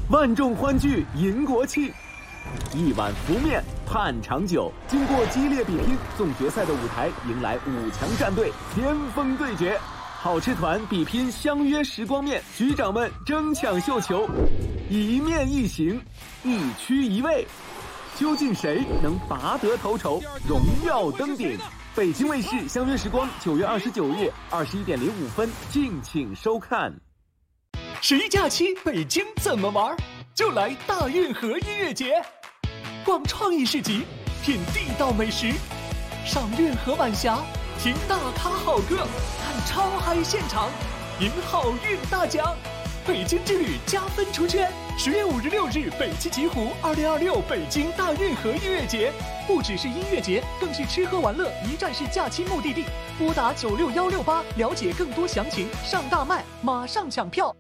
万众欢聚迎国庆，一碗福面盼长久。经过激烈比拼，总决赛的舞台迎来5强战队巅峰对决。好吃团比拼相约时光面，局长们争抢绣球，一面一行，一区一位，究竟谁能拔得头筹，荣耀登顶？北京卫视相约时光9月29日21点05分，敬请收看。 十一假期北京怎么玩？就来大运河音乐节，逛创意市集，品地道美食，赏运河晚霞，听大咖好歌，看超嗨现场，赢好运大奖。北京之旅加分出圈！10月5日、6日，北汽极狐2026北京大运河音乐节，不只是音乐节，更是吃喝玩乐一站式假期目的地。拨打96168了解更多详情，上大麦马上抢票。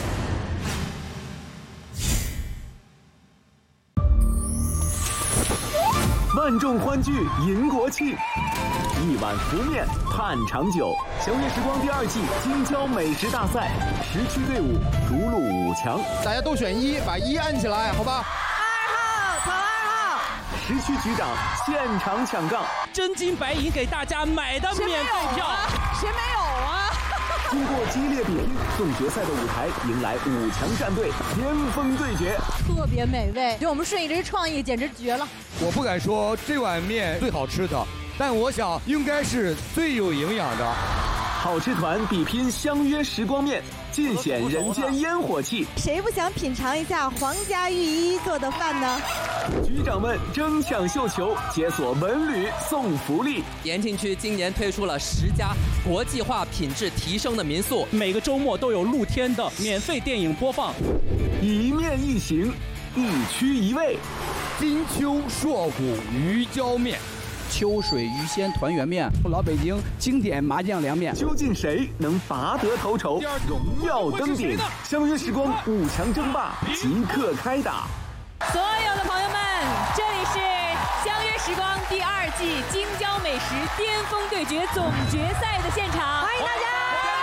万众欢聚迎国庆，一碗福面盼长久。相约时光第2季京郊美食大赛，10区队伍逐鹿5强， 大家都选1，把1按起来，好吧 ？2号，投2号。 10区局长现场抢杠， 真金白银给大家买的免费票， 谁没有啊？ 经过激烈比拼，总决赛的舞台迎来5强战队巅峰对决， 特别美味，对我们顺义这创意简直绝了。 我不敢说这碗面最好吃的，但我想应该是最有营养的。 好吃团比拼相约时光面，尽显人间烟火气。 谁不想品尝一下皇家御医做的饭呢？ 局长们争抢绣球，解锁文旅送福利。 延庆区今年推出了10家国际化品质提升的民宿， 每个周末都有露天的免费电影播放。 一面一行，一区一位。 金秋硕骨鱼胶面， 秋水鱼鲜团圆面，老北京经典麻酱凉面。 究竟谁能拔得头筹，荣耀登顶？相约时光5强争霸即刻开打！ 所有的朋友们，这里是相约时光第2季京郊美食巅峰对决总决赛的现场， 欢迎大家！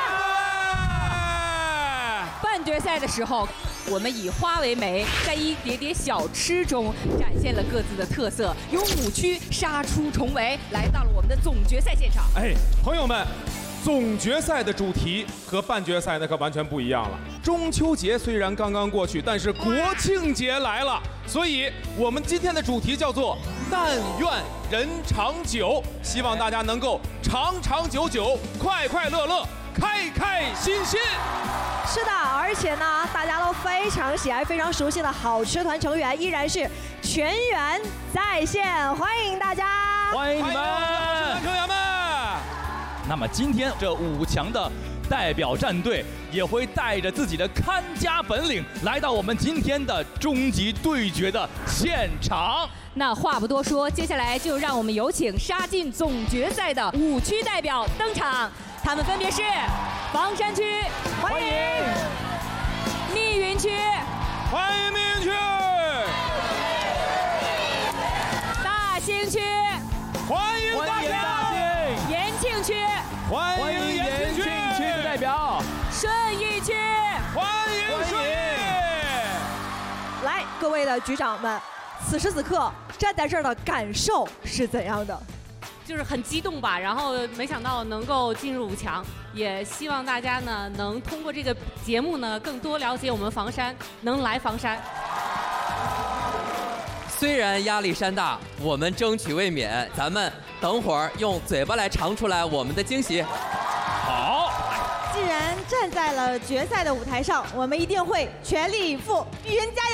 半决赛的时候，我们以花为媒，在一碟碟小吃中展现了各自的特色，由5区杀出重围，来到了我们的总决赛现场。 朋友们，总决赛的主题和半决赛那可完全不一样了。中秋节虽然刚刚过去，但是国庆节来了，所以我们今天的主题叫做“但愿人长久”，希望大家能够长长久久、快快乐乐、开开心心。 是的，而且呢，大家都非常喜爱、非常熟悉的好吃团成员依然是全员在线，欢迎大家！ 欢迎你们， 成员们！ 那么今天这5强的代表战队也会带着自己的看家本领来到我们今天的终极对决的现场。 那话不多说，接下来就让我们有请杀进总决赛的5区代表登场，他们分别是房山区，欢迎；密云区， 欢迎密云区； 大兴区， 欢迎大兴； 延庆区， 欢迎延庆区的代表； 顺义区， 欢迎顺义。 来，各位的局长们，此时此刻站在这儿的感受是怎样的？ 就是很激动吧，然后没想到能够进入5强，也希望大家呢能通过这个节目呢更多了解我们房山，能来房山。 虽然压力山大，我们争取卫冕。咱们等会儿用嘴巴来尝出来我们的惊喜。 好， 既然站在了决赛的舞台上，我们一定会全力以赴。玉云加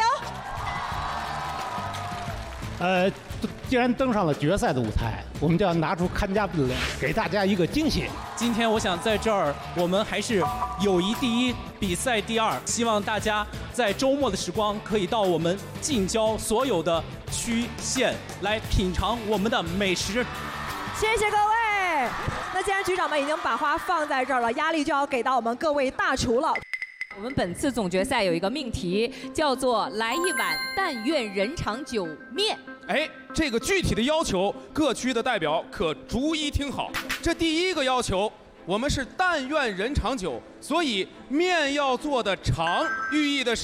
油！既然登上了决赛的舞台，我们就要拿出看家本领，给大家一个惊喜。 今天我想在这儿，我们还是友谊第1，比赛第2。希望大家在周末的时光可以到我们近郊所有的区县来品尝我们的美食。 谢谢各位。那既然局长们已经把话放在这儿了，压力就要给到我们各位大厨了。 我们本次总决赛有一个命题，叫做“来一碗但愿人长久面”。 这个具体的要求，各区的代表可逐一听好。这第1个要求，我们是但愿人长久，所以面要做的长，寓意的是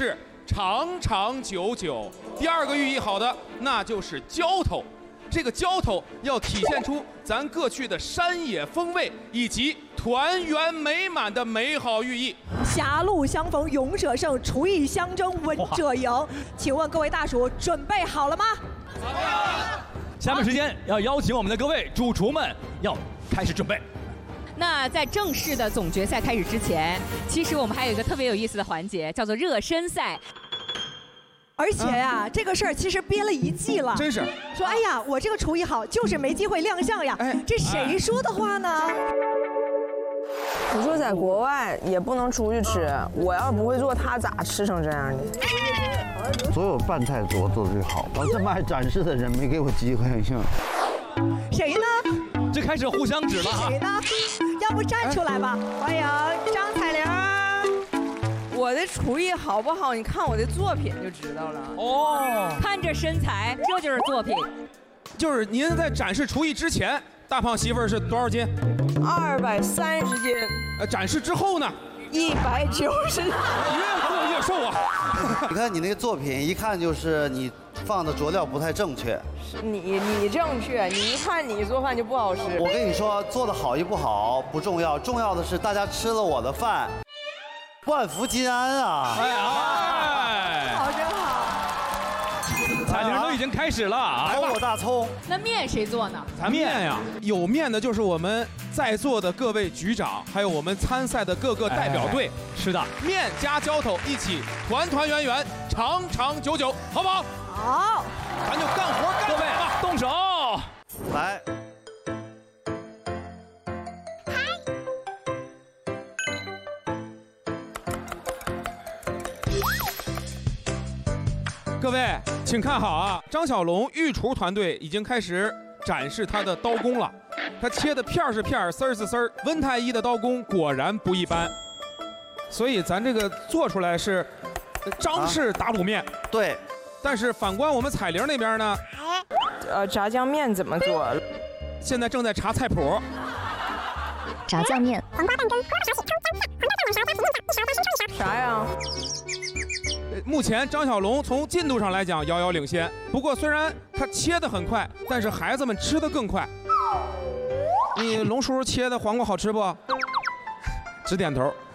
长长久久。第二个寓意好的，那就是浇头。这个浇头要体现出咱各区的山野风味以及团圆美满的美好寓意。 狭路相逢勇者胜，厨艺相争稳者赢。请问各位大厨准备好了吗？ 下面时间要邀请我们的各位主厨们要开始准备。 那在正式的总决赛开始之前，其实我们还有一个特别有意思的环节，叫做热身赛。 而且呀，这个事儿其实憋了一季了， 真是说哎呀，我这个厨艺好，就是没机会亮相呀。这谁说的话呢？ 你说在国外也不能出去吃，我要不会做，他咋吃成这样的？ 所有饭菜做得最好，我这么爱展示的人没给我机会。 谁呢？ 这开始互相指了哈。 谁呢？要不站出来吧？欢迎张彩玲。 我的厨艺好不好？你看我的作品就知道了。 哦，看着身材，这就是作品。 就是您在展示厨艺之前，大胖媳妇儿是多少斤 ？230斤。 展示之后呢 ？190。 越做越瘦啊！ 你看你那个作品，一看就是你放的佐料不太正确。 你正确，你一看你做饭就不好吃。 我跟你说，做的好与不好不重要，重要的是大家吃了我的饭，万福金安啊！ 好真好。 彩铃都已经开始了啊！ 来吧，我大葱。 那面谁做呢？ 咱面呀，有面的就是我们在座的各位局长，还有我们参赛的各个代表队。 是的， 面加浇头，一起团团圆圆，长长久久，好不好？ 好， 咱就干活干。 各位动手， 来。 各位，请看好啊！张小龙御厨团队已经开始展示他的刀工了，他切的片儿是片儿，丝儿是丝儿。温太医的刀工果然不一般，所以咱这个做出来是张氏打卤面。 对， 但是反观我们彩铃那边呢， 炸酱面怎么做？ 现在正在查菜谱。 炸酱面， 黄瓜半根，啥呀？ 目前张小龙从进度上来讲遥遥领先，不过虽然他切得很快，但是孩子们吃得更快。你龙叔切的黄瓜好吃不？直点头。